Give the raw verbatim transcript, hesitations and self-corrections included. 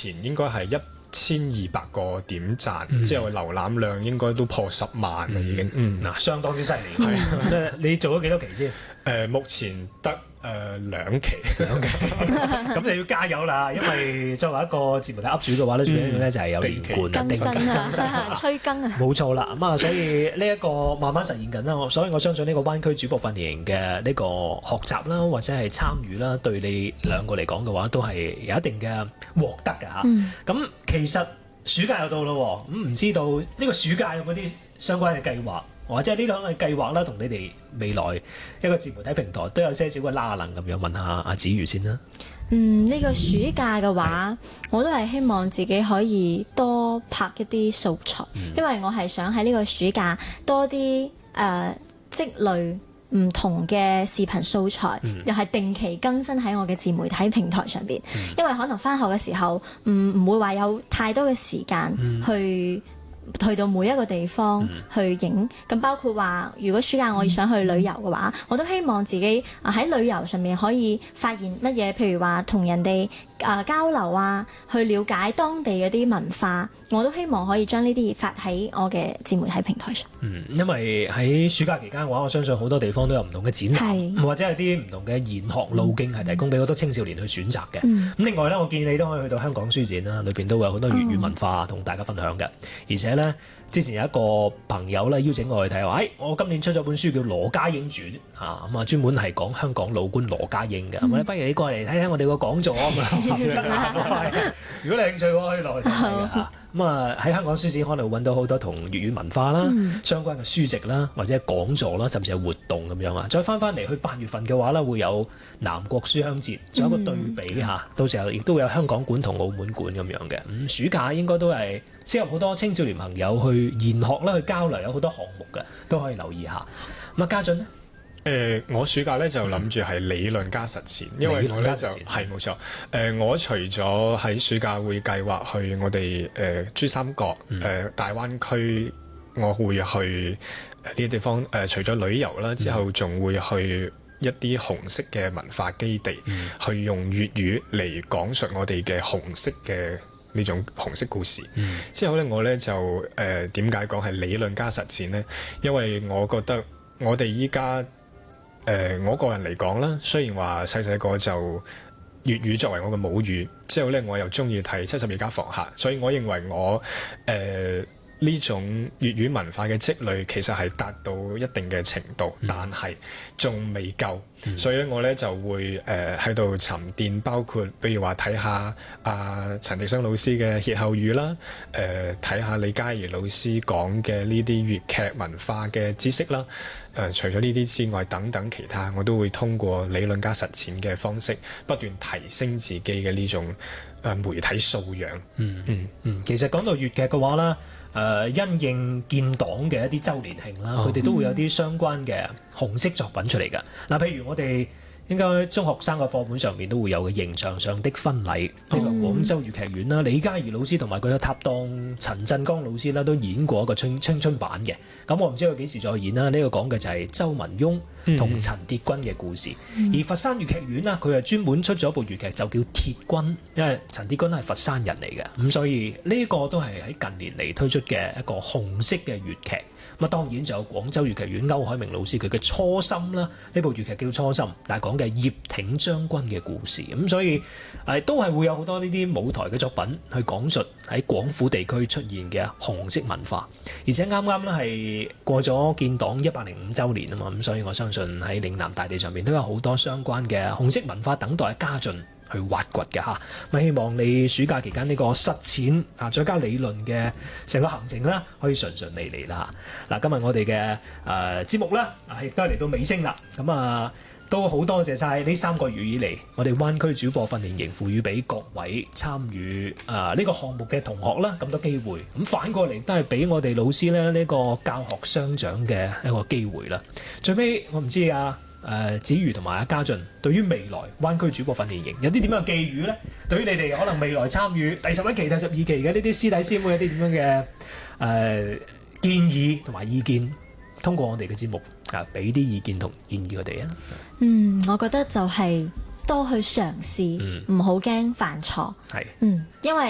前應該係一千二百個點讚， 嗯之後瀏覽量應該都破十萬啦已經。嗯， 嗱，相當之犀利。係，你做咗幾多期先？ 誒，目前得誒兩期。 兩期，咁你要加油啦！因為作為一個自媒體 up 主嘅話咧，最緊要咧就係有連貫啊， 更新定期啊，催更啊。 冇錯啦，咁啊，所以呢一個慢慢實現緊啦。我所以我相信呢個灣區主播訓練營嘅呢個學習啦，或者係參與啦，對你兩個嚟講嘅話，都係有一定嘅獲得㗎嚇。咁、嗯、其實暑假又到咯，咁唔知道呢個暑假有冇啲相關嘅計劃，或者呢兩個計劃啦，同你哋未來一個自媒體平台都有些少嘅拉楞咁樣。問下阿子瑜先啦。 嗯，呢、這個暑假嘅話，我都係希望自己可以多拍一啲素材，嗯、因為我係想喺呢個暑假多啲誒積累唔同嘅視頻素材，嗯、又係定期更新喺我嘅自媒體平台上邊。嗯、因為可能返學嘅時候，唔唔會話有太多嘅時間去。嗯去到每一個地方去影，咁、嗯、包括話，如果暑假我想去旅遊嘅話，嗯、我都希望自己啊喺旅遊上面可以發現乜嘢，譬如話同人哋啊、呃、交流啊，去了解當地嗰啲文化，我都希望可以將呢啲嘢發喺我嘅自媒體平台上。 嗯，因為喺暑假期間嘅話，我相信好多地方都有唔同嘅展覽，或者係啲唔同嘅研學路徑係提供俾好多青少年去選擇嘅。咁、嗯、另外咧，我建議你都可以去到香港書展啦，裏邊都會有好多粵語文化同大家分享嘅，而且咧。之前有一個朋友咧邀請我去睇話，誒、哎，我今年出咗本書叫《羅家英傳》嚇，咁啊專門係講香港老官羅家英嘅，咁咧、嗯、不如你過嚟睇睇我哋個講座啊嘛，如果你興趣，我可以落去睇睇嘅嚇。咁啊喺香港書展可能會揾到好多同粵語文化啦、嗯、相關嘅書籍啦，或者講座啦，甚至係活動咁樣啊。再翻翻嚟去八月份嘅話咧，會有南國書香節，仲有一個對比嚇，嗯、到時候亦都會有香港館同澳門館咁樣嘅。咁、嗯、暑假應該都係適合好多青少年朋友去研學啦，去交流，有好多項目嘅，都可以留意下。咁啊，家俊呢？ 誒、呃，我暑假咧就諗住係理論加實踐，因為我咧就係冇錯。誒、呃，我除咗喺暑假會計劃去我哋誒、呃、珠三角誒、嗯呃、大灣區，我會去呢啲地方誒、呃，除咗旅遊啦，之後仲會去一啲紅色嘅文化基地，嗯、去用粵語嚟講述我哋嘅紅色嘅呢種紅色故事。嗯、之後咧，我咧就誒點解講係理論加實踐咧？因為我覺得我哋依家誒、呃，我個人嚟講啦，雖然話細細個就粵語作為我嘅母語，之後咧我又中意睇七十二家房客，所以我認為我誒呢、呃、種粵語文化嘅積累其實係達到一定嘅程度，嗯、但係仲未夠，嗯、所以我咧就會誒喺度沉澱，包括比如話睇下阿陳迪生老師嘅歇後語啦，誒睇下李嘉怡老師講嘅呢啲粵劇文化嘅知識啦。誒、呃，除咗呢啲之外，等等其他，我都會通過理論加實踐嘅方式，不斷提升自己嘅呢種誒、呃、媒體素養。嗯嗯嗯。其實講到粵劇嘅話啦，誒、呃、因應建黨嘅一啲週年慶啦，佢哋、哦、都會有啲相關嘅紅色作品出嚟㗎。嗱、呃，譬如我哋應該中學生嘅課本上面都會有嘅《刑場上的婚禮》，呢、嗯、個廣州粵劇院啦，李嘉怡老師同埋佢嘅搭檔陳振剛老師啦，都演過一個青青春版嘅。咁我唔知佢幾時再演啦。呢、這個講嘅就係周文雍同陳鐵軍嘅故事。嗯、而佛山粵劇院啦，佢係專門出咗一部粵劇，就叫《鐵軍》，因為陳鐵軍係佛山人嚟嘅，咁所以呢個都係喺近年嚟推出嘅一個紅色嘅粵劇。咁啊，當然就有廣州粵劇院歐海明老師佢嘅《初心》啦，呢部粵劇叫《初心》，但係講嘅葉挺將軍嘅故事。咁所以誒、呃、都係會有好多呢啲舞台嘅作品去講述喺廣府地區出現嘅紅色文化。而且啱啱咧係過咗建黨一百零五週年啊嘛，咁所以我相信喺嶺南大地上面都有好多相關嘅紅色文化等待家進去挖掘嘅嚇。咁希望你暑假期間呢個實踐啊，再加理論嘅成個行程啦，可以順順利利啦嚇。嗱，今日我哋嘅誒節目啦，啊亦都係嚟到尾聲啦。咁啊都好多謝晒呢三個月以嚟，我哋灣區主播訓練營賦予俾各位參與啊呢個項目嘅同學啦咁多機會。咁反過嚟都係俾我哋老師咧呢個教學相長嘅一個機會啦。最尾我唔知啊。誒、呃、子瑜同埋阿家俊對於未來灣區主播訓練營有啲點樣嘅寄語咧？對於你哋可能未來參與第十一期、第十二期嘅呢啲師弟師妹有啲點樣嘅誒、呃、建議同埋意見，通過我哋嘅節目啊，俾啲意見同建議佢哋啊。 嗯，我覺得就係多去嘗試，唔好驚犯錯。 係， 嗯，因為